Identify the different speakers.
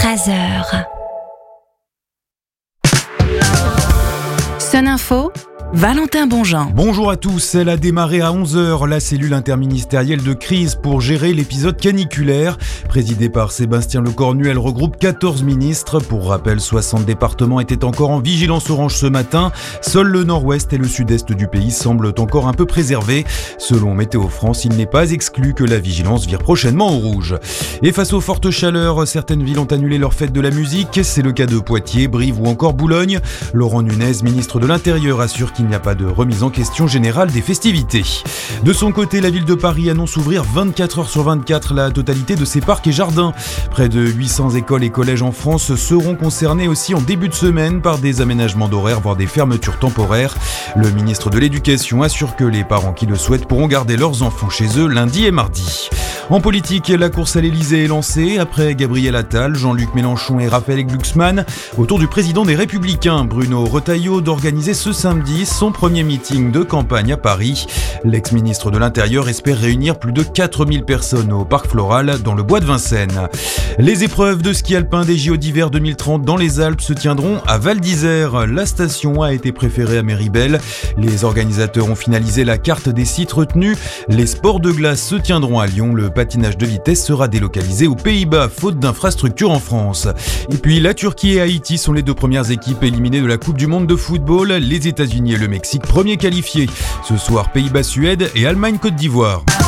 Speaker 1: Fraser. Sun Info, Valentin Bonjean.
Speaker 2: Bonjour à tous, elle a démarré à 11h la cellule interministérielle de crise pour gérer l'épisode caniculaire. Présidée par Sébastien Lecornu, elle regroupe 14 ministres. Pour rappel, 60 départements étaient encore en vigilance orange ce matin. Seuls le nord-ouest et le sud-est du pays semblent encore un peu préservés. Selon Météo France, il n'est pas exclu que la vigilance vire prochainement au rouge. Et face aux fortes chaleurs, certaines villes ont annulé leur fête de la musique. C'est le cas de Poitiers, Brive ou encore Boulogne. Laurent Nunez, ministre de l'Intérieur, assure qu'il n'y a pas de remise en question générale des festivités. De son côté, la ville de Paris annonce ouvrir 24 heures sur 24 la totalité de ses parcs et jardins. Près de 800 écoles et collèges en France seront concernés aussi en début de semaine par des aménagements d'horaires, voire des fermetures temporaires. Le ministre de l'Éducation assure que les parents qui le souhaitent pourront garder leurs enfants chez eux lundi et mardi. En politique, la course à l'Elysée est lancée. Après Gabriel Attal, Jean-Luc Mélenchon et Raphaël Glucksmann, autour du président des Républicains, Bruno Retailleau, d'organiser ce samedi son premier meeting de campagne à Paris. L'ex-ministre de l'Intérieur espère réunir plus de 4000 personnes au Parc Floral dans le bois de Vincennes. Les épreuves de ski alpin des JO d'hiver 2030 dans les Alpes se tiendront à Val d'Isère. La station a été préférée à Méribel. Les organisateurs ont finalisé la carte des sites retenus. Les sports de glace se tiendront à Lyon. Le patinage de vitesse sera délocalisé aux Pays-Bas, faute d'infrastructures en France. Et puis la Turquie et Haïti sont les deux premières équipes éliminées de la Coupe du Monde de football. Les États-Unis et le Mexique premiers qualifiés. Ce soir, Pays-Bas-Suède et Allemagne-Côte d'Ivoire.